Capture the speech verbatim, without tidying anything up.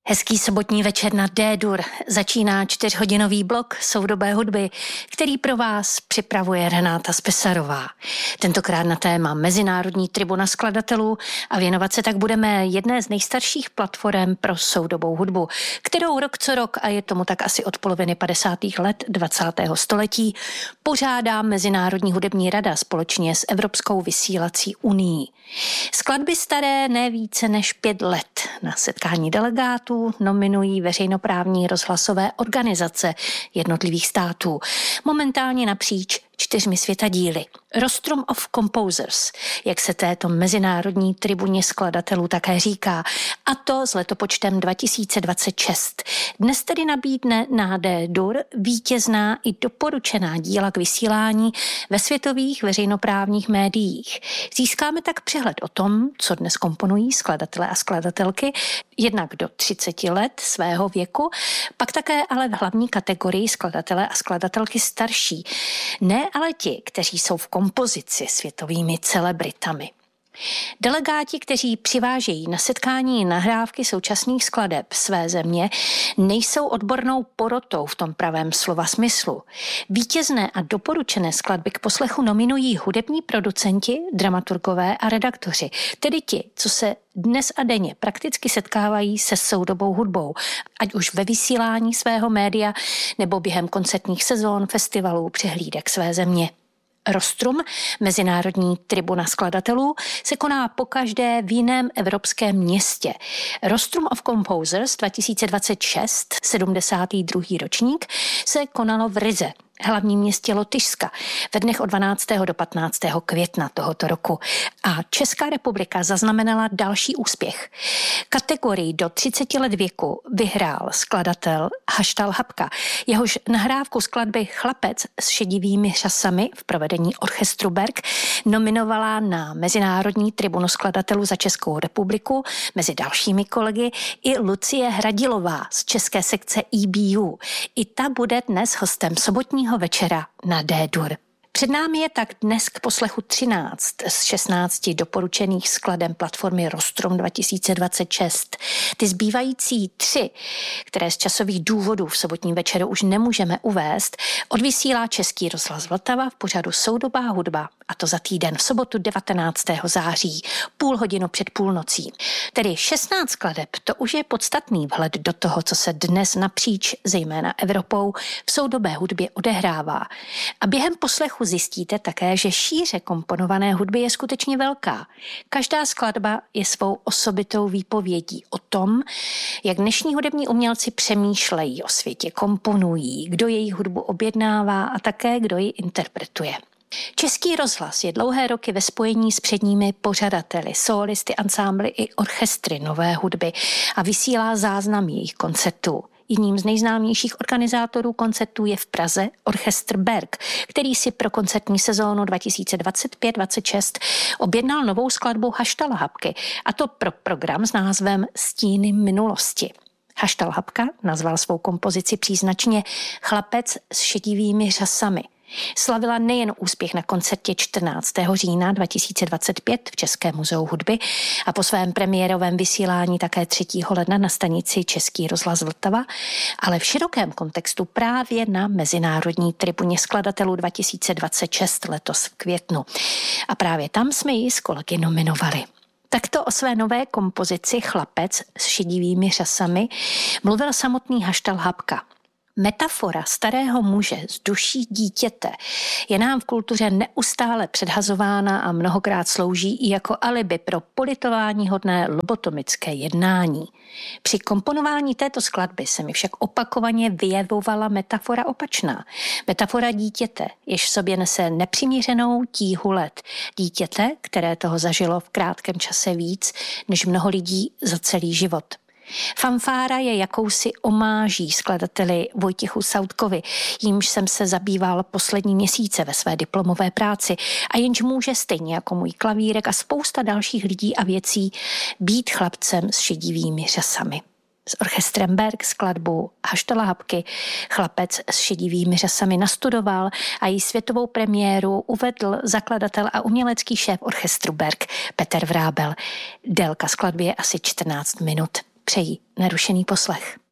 Hezký sobotní večer na D-dur. Začíná čtyřhodinový blok soudobé hudby, který pro vás připravuje Renáta Spesarová. Tentokrát na téma Mezinárodní tribuna skladatelů a věnovat se tak budeme jedné z nejstarších platform pro soudobou hudbu, kterou rok co rok, a je tomu tak asi od poloviny padesátých let dvacátého století, pořádá Mezinárodní hudební rada společně s Evropskou vysílací unií. Skladby staré ne více než pět let na setkání delegátů nominují veřejnoprávní rozhlasové organizace jednotlivých států, momentálně napříč čtyřmi světadíly. Rostrum of Composers, jak se této mezinárodní tribuně skladatelů také říká, a to s letopočtem dva tisíce dvacet šest. Dnes tedy nabídne na D-dur vítězná i doporučená díla k vysílání ve světových veřejnoprávních médiích. Získáme tak přehled o tom, co dnes komponují skladatelé a skladatelky, jednak do třiceti let svého věku, pak také ale v hlavní kategorii skladatelé a skladatelky starší. Ne ale ti, kteří jsou v kompozici světovými celebritami. Delegáti, kteří přivážejí na setkání nahrávky současných skladeb své země, nejsou odbornou porotou v tom pravém slova smyslu. Vítězné a doporučené skladby k poslechu nominují hudební producenti, dramaturgové a redaktoři, tedy ti, co se dnes a denně prakticky setkávají se soudobou hudbou, ať už ve vysílání svého média nebo během koncertních sezón, festivalů, přehlídek své země. Rostrum, Mezinárodní tribuna skladatelů, se koná pokaždé v jiném evropském městě. Rostrum of Composers dva tisíce dvacet šest, sedmdesátý druhý ročník, se konalo v Rize, hlavním městě Lotyšska, ve dnech od dvanáctého do patnáctého května tohoto roku. A Česká republika zaznamenala další úspěch. Kategorii do třiceti let věku vyhrál skladatel Haštal Habka. Jehož nahrávku skladby Chlapec s šedivými řasami v provedení orchestru Berg nominovala na Mezinárodní tribunu skladatelů za Českou republiku mezi dalšími kolegy i Lucie Hradilová z české sekce E B U. I ta bude dnes hostem sobotního večera na D-dur. Před námi je tak dnes k poslechu třináct z šestnácti doporučených skladem platformy Rostrum dva tisíce dvacet šest. Ty zbývající tři, které z časových důvodů v sobotním večeru už nemůžeme uvést, odvysílá Český rozhlas Vltava v pořadu Soudobá hudba, a to za týden v sobotu devatenáctého září, půl hodinu před půlnocí. Tedy šestnáct skladeb, to už je podstatný vhled do toho, co se dnes napříč, zejména Evropou, v soudobé hudbě odehrává. A během poslechu zjistíte také, že šíře komponované hudby je skutečně velká. Každá skladba je svou osobitou výpovědí o tom, jak dnešní hudební umělci přemýšlejí o světě, komponují, kdo jejich hudbu objednává a také kdo ji interpretuje. Český rozhlas je dlouhé roky ve spojení s předními pořadateli, sólisty, ansámbly i orchestry nové hudby a vysílá záznam jejich koncertů. Jedním z nejznámějších organizátorů koncertů je v Praze orchestr Berg, který si pro koncertní sezónu dva tisíce dvacet pět dvacet šest objednal novou skladbu Haštala Habky, a to pro program s názvem Stíny minulosti. Haštal Habka nazval svou kompozici příznačně Chlapec s šedivými řasami. Slavila nejen úspěch na koncertě čtrnáctého října dva tisíce dvacet pět v Českém muzeu hudby a po svém premiérovém vysílání také třetího ledna na stanici Český rozhlas Vltava, ale v širokém kontextu právě na Mezinárodní tribuně skladatelů dva tisíce dvacet šest letos v květnu. A právě tam jsme ji s kolegy nominovali. Takto o své nové kompozici Chlapec s šedivými řasami mluvil samotný Haštal Habka. Metafora starého muže z duší dítěte je nám v kultuře neustále předhazována a mnohokrát slouží i jako alibi pro politováníhodné lobotomické jednání. Při komponování této skladby se mi však opakovaně vyjevovala metafora opačná. Metafora dítěte, jež v sobě nese nepřiměřenou tíhu let. Dítěte, které toho zažilo v krátkém čase víc než mnoho lidí za celý život. Fanfára je jakousi omáží skladateli Vojtěchu Sautkovi, jímž jsem se zabýval poslední měsíce ve své diplomové práci a jenž může stejně jako můj klavírek a spousta dalších lidí a věcí být chlapcem s šedivými řasami. S orchestrem Berg skladbu Haštala Habky Chlapec s šedivými řasami nastudoval a její světovou premiéru uvedl zakladatel a umělecký šéf orchestru Berg Petr Vrábel. Délka skladby je asi čtrnáct minut. přejí nerušený poslech.